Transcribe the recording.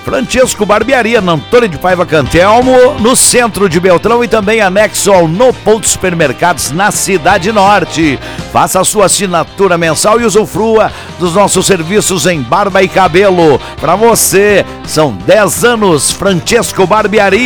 Francesco Barbearia, na Antônio de Paiva Cantelmo, no centro de Beltrão e também anexo ao No Ponto Supermercados na Cidade Norte. Faça a sua assinatura mensal e usufrua dos nossos serviços em barba e cabelo. Para você, são 10 anos, Francesco Barbearia.